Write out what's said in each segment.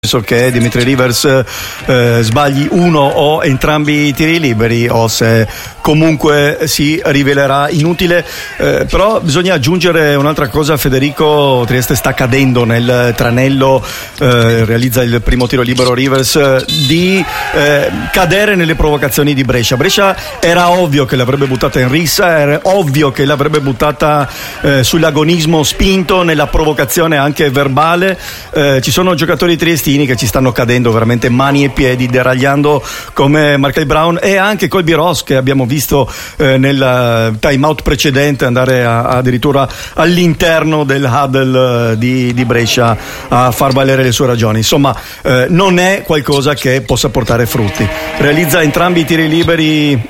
penso che Dimitri Rivers sbagli uno o entrambi i tiri liberi, o se comunque si rivelerà inutile. Però bisogna aggiungere un'altra cosa: Federico, Trieste sta cadendo nel tranello, realizza il primo tiro libero Rivers, di cadere nelle provocazioni di Brescia. Brescia era ovvio che l'avrebbe buttata in rissa, era ovvio che l'avrebbe buttata sull'agonismo spinto, nella provocazione anche verbale. Ci sono giocatori triestini che ci stanno cadendo veramente mani e piedi, deragliando, come Markel Brown e anche Colby Ross, che abbiamo visto nel time out precedente andare addirittura all'interno del huddle di Brescia a far valere le sue ragioni. Insomma, non è qualcosa che possa portare frutti. Realizza entrambi i tiri liberi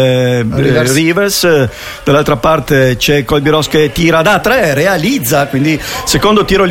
Rivers. Dall'altra parte c'è Colby Ross che tira da tre, realizza, quindi secondo tiro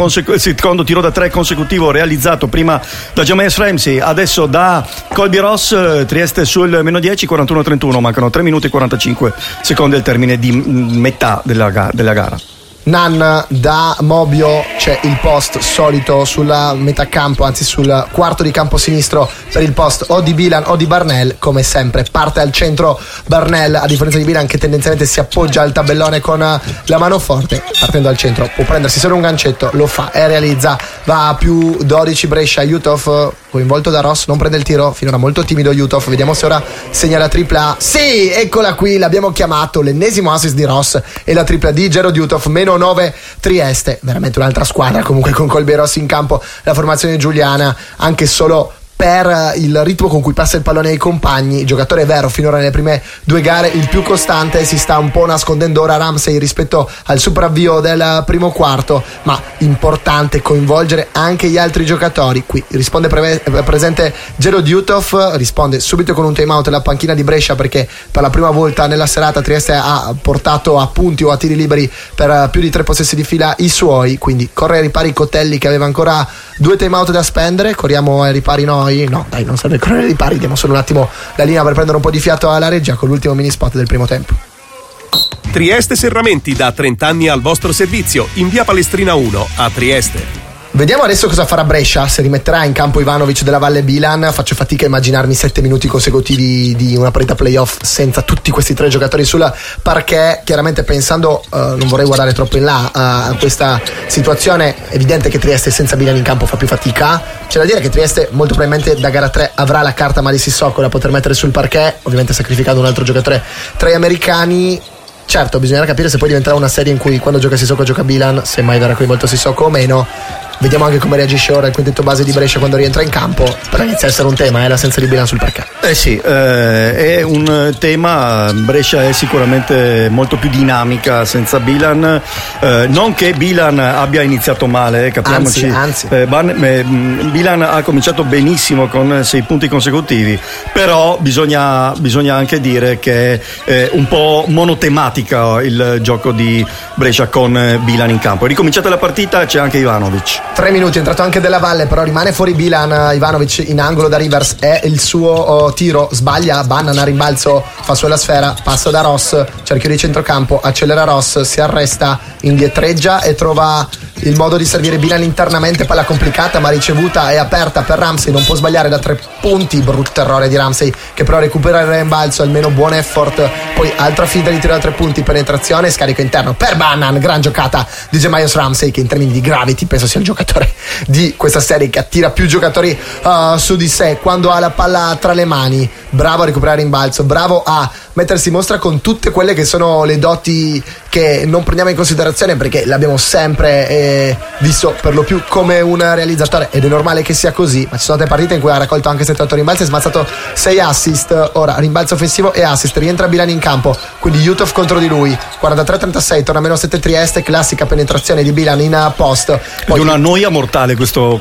da tre consecutivo realizzato, prima da Jahmius Ramsey, adesso da Colby Ross. Trieste sul meno 10, 41-31, mancano 3 minuti e 45 secondi al termine di metà della gara. Nan da Mobio, c'è il post solito sulla metà campo, anzi sul quarto di campo sinistro per il post o di Bilan o di Barnell. Come sempre parte al centro Barnell, a differenza di Bilan che tendenzialmente si appoggia al tabellone con la mano forte. Partendo al centro può prendersi solo un gancetto, lo fa e realizza, va a più 12 Brescia. Jutov coinvolto da Ross, non prende il tiro, finora molto timido Jutov, vediamo se ora segna la tripla. Sì, eccola qui, l'abbiamo chiamato, l'ennesimo assist di Ross e la tripla di Gerald Jutov. Meno 9 Trieste, veramente un'altra squadra comunque con Colby Ross in campo. La formazione giuliana, anche solo per il ritmo con cui passa il pallone ai compagni, il giocatore vero finora nelle prime due gare, il più costante. Si sta un po' nascondendo ora Ramsey rispetto al sopravvio del primo quarto, ma importante coinvolgere anche gli altri giocatori. Qui risponde presente Gerald Jutov, risponde subito con un time out la panchina di Brescia, perché per la prima volta nella serata Trieste ha portato a punti o a tiri liberi per più di 3 possessi di fila i suoi, quindi corre ai ripari Cottelli che aveva ancora 2 time out da spendere. Corriamo ai ripari noi? No, dai, non serve correre ai ripari, diamo solo un attimo la linea per prendere un po' di fiato alla regia con l'ultimo mini spot del primo tempo. Trieste Serramenti, da 30 anni al vostro servizio, in via Palestrina 1 a Trieste. Vediamo adesso cosa farà Brescia, se rimetterà in campo Ivanovic della Valle Bilan. Faccio fatica a immaginarmi 7 minuti consecutivi di una partita playoff senza tutti questi 3 giocatori sul parquet. Chiaramente pensando, non vorrei guardare troppo in là a questa situazione, evidente che Trieste senza Bilan in campo fa più fatica. C'è da dire che Trieste molto probabilmente da gara 3 avrà la carta Mali Sissoko da poter mettere sul parquet, ovviamente sacrificando un altro giocatore tra gli americani. Certo, bisognerà capire se poi diventerà una serie in cui quando gioca Sissoko gioca Bilan, se mai verrà coinvolto Sissoko o meno. Vediamo anche come reagisce ora il quintetto base di Brescia quando rientra in campo, però inizia a essere un tema, l'assenza di Bilan sul parquet. Sì, è un tema. Brescia è sicuramente molto più dinamica senza Bilan, non che Bilan abbia iniziato male, capiamoci. Anzi. Bilan ha cominciato benissimo con 6 punti consecutivi, però bisogna anche dire che è un po' monotematica il gioco di Brescia con Bilan in campo. È ricominciata la partita, c'è anche Ivanovic. 3 minuti, è entrato anche Della Valle, però rimane fuori Bilan. Ivanovic in angolo da Rivers, è il suo tiro, sbaglia, Bannan a rimbalzo, fa sulla sfera, passa da Ross, cerchio di centrocampo, accelera Ross, si arresta, indietreggia e trova il modo di servire Bilan internamente. Palla complicata ma ricevuta e aperta per Ramsey, non può sbagliare da 3 punti. Brutto errore di Ramsey che però recupera il rimbalzo, almeno buon effort. Poi altra finta di tiro da 3 punti, penetrazione, scarico interno per Bannan. Gran giocata di Jahmius Ramsey, che in termini di gravity penso sia il giocatore di questa serie che attira più giocatori su di sé quando ha la palla tra le mani. Bravo a recuperare il rimbalzo, bravo a mettersi in mostra con tutte quelle che sono le doti che non prendiamo in considerazione, perché l'abbiamo sempre visto per lo più come un realizzatore ed è normale che sia così, ma ci sono state partite in cui ha raccolto anche 78 rimbalzi e smazzato 6 assist. Ora rimbalzo offensivo e assist, rientra Bilan in campo, quindi Jutov contro di lui, 43-36, torna meno 7 Trieste, classica penetrazione di Bilan in post. Poi, di una noia mortale questo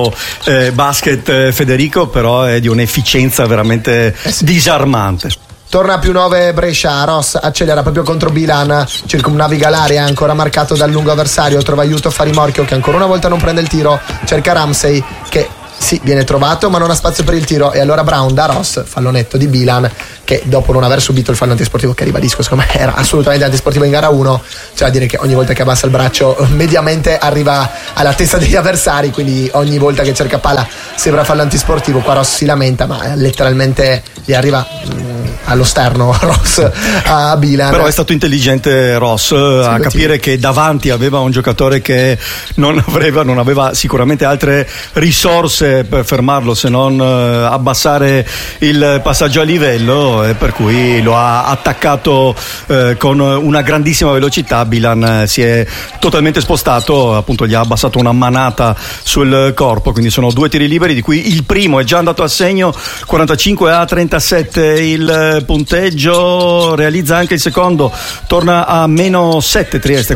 basket, Federico, però è di un'efficienza veramente disarmante. Torna a più 9 Brescia, Ross accelera proprio contro Bilan, circumnaviga l'area, ancora marcato dal lungo avversario, trova Jutov a rimorchio che ancora una volta non prende il tiro, cerca Ramsey che sì, viene trovato ma non ha spazio per il tiro, e allora Brown da Ross, fallo netto di Bilan, che dopo non aver subito il fallo antisportivo, che ribadisco secondo me era assolutamente antisportivo in gara 1, cioè a dire che ogni volta che abbassa il braccio mediamente arriva alla testa degli avversari, quindi ogni volta che cerca palla sembra fallo antisportivo. Qua Ross si lamenta, ma letteralmente gli arriva allo sterno Ross a Bilan. Però è stato intelligente Ross a capire che davanti aveva un giocatore che non aveva sicuramente altre risorse per fermarlo se non abbassare il passaggio a livello, e per cui lo ha attaccato con una grandissima velocità. Bilan si è totalmente spostato, appunto gli ha abbassato una manata sul corpo, quindi sono 2 tiri liberi di cui il primo è già andato a segno, 45-37 il punteggio, realizza anche il secondo, torna a -7 Trieste,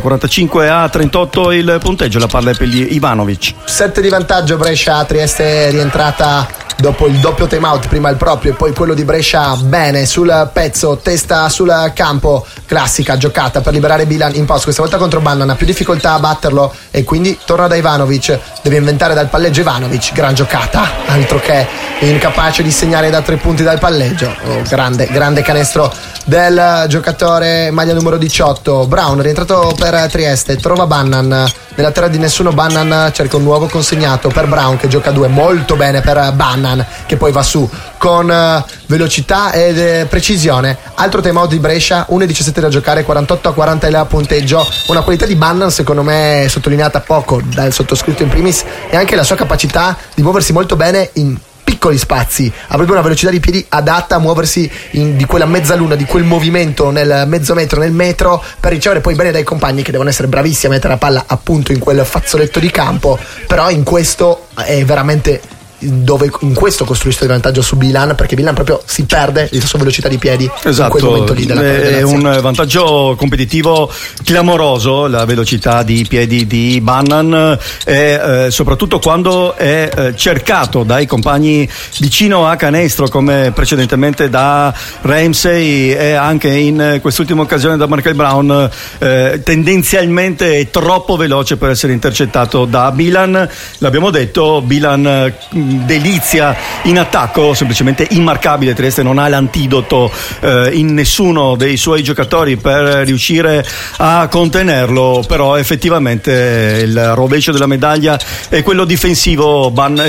45-38 il punteggio, la palla è per gli Ivanovic. 7 di vantaggio Brescia, Trieste è rientrata dopo il doppio time out, prima il proprio e poi quello di Brescia bene sul pezzo, testa sul campo, classica giocata per liberare Bilan in post, questa volta contro Bannan, ha più difficoltà a batterlo e quindi torna da Ivanovic, deve inventare dal palleggio Ivanovic, gran giocata, altro che incapace di segnare da 3 punti dal palleggio. Grande canestro del giocatore maglia numero 18. Brown rientrato per Trieste, trova Bannan nella terra di nessuno, Bannan cerca un nuovo consegnato per Brown che gioca 2 molto bene per Bannan, che poi va su con velocità ed precisione. Altro time out di Brescia, 1:17 da giocare, 48-40 il punteggio. Una qualità di Bannan secondo me sottolineata poco dal sottoscritto in primis, e anche la sua capacità di muoversi molto bene in piccoli spazi, ha proprio una velocità di piedi adatta a muoversi di quella mezzaluna, di quel movimento nel mezzo metro, nel metro, per ricevere poi bene dai compagni che devono essere bravissimi a mettere la palla appunto in quel fazzoletto di campo. Però in questo è veramente dove in questo costruisce il vantaggio su Bilan, perché Bilan proprio si perde la sua velocità di piedi. Esatto, in quel momento lì della è un vantaggio competitivo clamoroso la velocità di piedi di Bannan, e soprattutto quando è cercato dai compagni vicino a canestro, come precedentemente da Ramsey e anche in quest'ultima occasione da Markel Brown. Tendenzialmente è troppo veloce per essere intercettato da Bilan, l'abbiamo detto. Bilan delizia in attacco, semplicemente immarcabile. Trieste non ha l'antidoto in nessuno dei suoi giocatori per riuscire a contenerlo, però effettivamente il rovescio della medaglia è quello difensivo.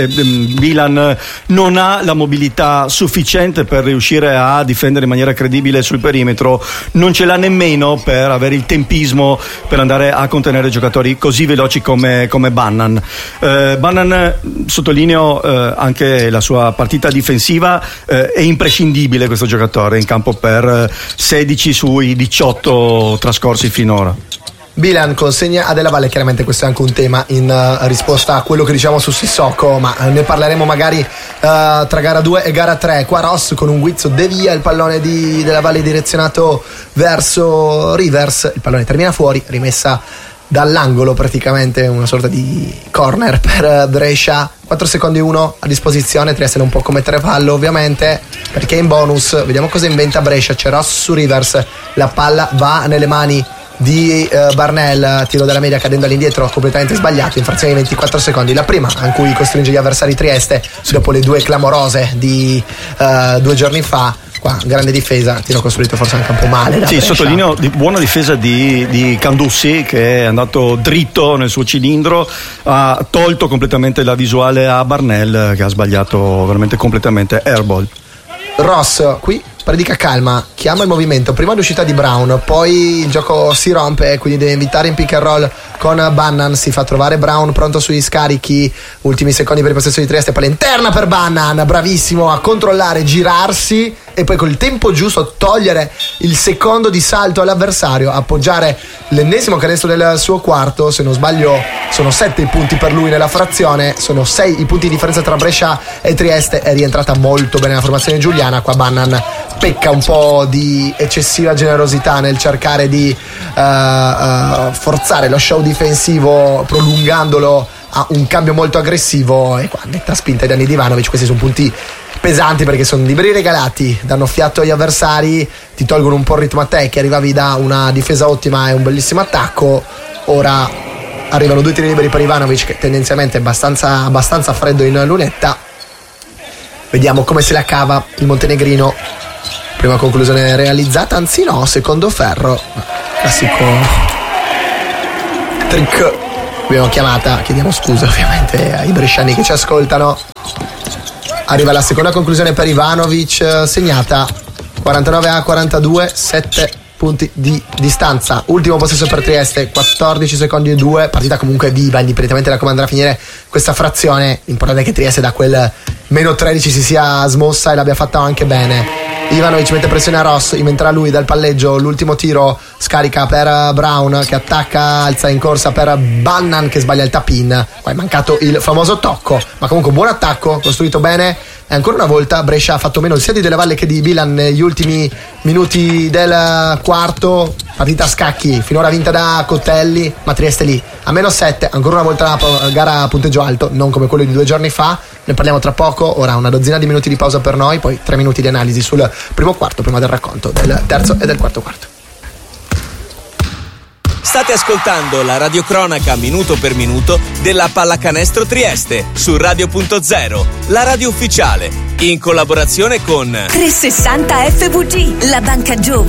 Bilan non ha la mobilità sufficiente per riuscire a difendere in maniera credibile sul perimetro, non ce l'ha nemmeno per avere il tempismo per andare a contenere giocatori così veloci come Bannan. Bannan, sottolineo anche la sua partita difensiva, è imprescindibile questo giocatore in campo per 16 sui 18 trascorsi finora. Bilan consegna a Della Valle, chiaramente questo è anche un tema in risposta a quello che diciamo su Sissoko, ma ne parleremo magari tra gara 2 e gara 3. Qua Ross con un guizzo devia il pallone di Della Valle direzionato verso Rivers, il pallone termina fuori, rimessa dall'angolo, praticamente una sorta di corner per Brescia. 4 secondi 1 a disposizione, Trieste non può commettere fallo ovviamente perché è in bonus. Vediamo cosa inventa Brescia, c'è Ross su Rivers, la palla va nelle mani di Barnell, tiro della media cadendo all'indietro completamente sbagliato, infrazione di 24 secondi, la prima in cui costringe gli avversari Trieste dopo le 2 clamorose di 2 giorni fa. Qua grande difesa, tiro costruito forse anche un po' male da Brescia. Sottolineo buona difesa di Candussi, che è andato dritto nel suo cilindro, ha tolto completamente la visuale a Barnell che ha sbagliato veramente completamente airball. Ross qui predica calma, chiama il movimento, prima l'uscita di Brown, poi il gioco si rompe, quindi deve invitare in pick and roll con Bannan, si fa trovare Brown pronto sugli scarichi, ultimi secondi per il possesso di Trieste, palla interna per Bannan, bravissimo a controllare, girarsi e poi col tempo giusto togliere il secondo di salto all'avversario, appoggiare l'ennesimo canestro del suo quarto. Se non sbaglio sono 7 i punti per lui nella frazione, sono 6 i punti di differenza tra Brescia e Trieste. È rientrata molto bene la formazione giuliana. Qua Bannan pecca un po' di eccessiva generosità nel cercare di forzare lo show difensivo prolungandolo a un cambio molto aggressivo, e qua netta spinta di Danny Ivanovic. Questi sono punti pesanti perché sono liberi regalati, danno fiato agli avversari, ti tolgono un po' il ritmo a te che arrivavi da una difesa ottima e un bellissimo attacco. Ora arrivano 2 tiri liberi per Ivanovic, che tendenzialmente è abbastanza freddo in lunetta. Vediamo come se la cava il montenegrino. Prima conclusione realizzata, anzi no, secondo ferro, classico trick. Abbiamo chiamata, chiediamo scusa ovviamente ai bresciani che ci ascoltano. Arriva la seconda conclusione per Ivanovic, segnata 49-42, 7 punti di distanza. Ultimo possesso per Trieste, 14 secondi e 2. Partita comunque viva, indipendentemente da come andrà a finire questa frazione. L'importante è che Trieste da quel meno 13 si sia smossa e l'abbia fatta anche bene. Ivanovic mette pressione a Ross, inventerà lui dal palleggio l'ultimo tiro, scarica per Brown che attacca, alza in corsa per Bannan che sbaglia il tap-in. Qua è mancato il famoso tocco, ma comunque buon attacco, costruito bene. E ancora una volta Brescia ha fatto meno sia di Delle Valle che di Bilan negli ultimi minuti del quarto. Partita a scacchi, finora vinta da Cottelli, ma Trieste lì a meno 7. Ancora una volta una gara a punteggio alto, non come quello di 2 giorni fa. Ne parliamo tra poco. Ora una dozzina di minuti di pausa per noi, poi 3 minuti di analisi sul primo quarto prima del racconto del terzo e del quarto quarto. State ascoltando la radiocronaca minuto per minuto della Pallacanestro Trieste su Radio.0, la radio ufficiale, in collaborazione con 360 FVG, la banca giovane